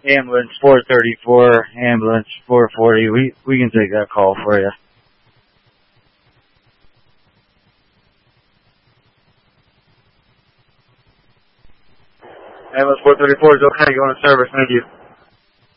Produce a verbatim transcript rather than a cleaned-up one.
Ambulance four thirty-four, ambulance four forty. We we can take that call for you. Ambulance four thirty-four is okay. Going to service. Thank you.